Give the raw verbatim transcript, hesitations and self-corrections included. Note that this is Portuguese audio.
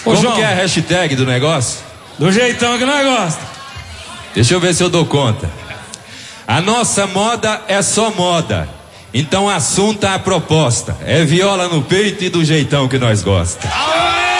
Ô, Como João, que é a hashtag do negócio? do jeitão que nós gosta. Deixa eu ver se eu dou conta. A nossa moda é só moda. Então assunta a proposta. É viola no peito e do jeitão que nós gosta.